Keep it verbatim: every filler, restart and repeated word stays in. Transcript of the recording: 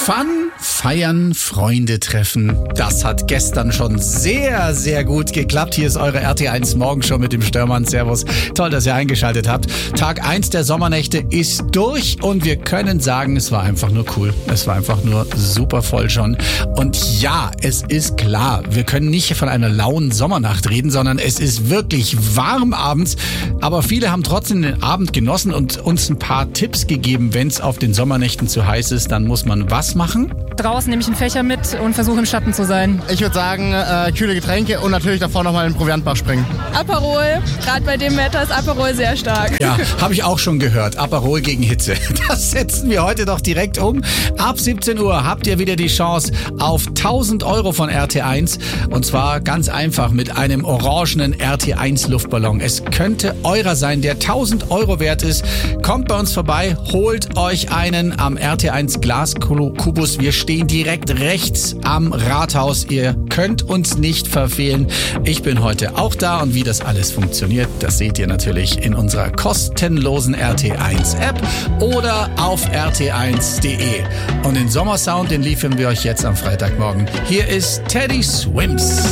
Fun, feiern, Freunde treffen. Das hat gestern schon sehr, sehr gut geklappt. Hier ist eure R T eins Morgenshow mit dem Störmann. Servus. Toll, dass ihr eingeschaltet habt. Tag eins der Sommernächte ist durch und wir können sagen, es war einfach nur cool. Es war einfach nur super voll schon. Und ja, es ist klar, wir können nicht von einer lauen Sommernacht reden, sondern es ist wirklich warm abends. Aber viele haben trotzdem den Abend genossen und uns ein paar Tipps gegeben, wenn es auf den Sommernächten zu heiß ist, dann muss man was machen? Draußen nehme ich einen Fächer mit und versuche im Schatten zu sein. Ich würde sagen, äh, kühle Getränke und natürlich davor nochmal in den Proviantbach springen. Aperol, gerade bei dem Wetter ist Aperol sehr stark. Ja, habe ich auch schon gehört. Aperol gegen Hitze. Das setzen wir heute doch direkt um. Ab siebzehn Uhr habt ihr wieder die Chance auf tausend Euro von R T eins. Und zwar ganz einfach mit einem orangenen R T eins Luftballon. Es könnte eurer sein, der tausend Euro wert ist. Kommt bei uns vorbei, holt euch einen am R T eins Glaskubus. Wir stehen direkt rechts am Rathaus. Ihr könnt uns nicht verfehlen. Ich bin heute auch da und wie das alles funktioniert, das seht ihr natürlich in unserer kostenlosen R T eins App oder auf r t eins punkt d e. Und den Sommersound, den liefern wir euch jetzt am Freitagmorgen. Hier ist Teddy Swims.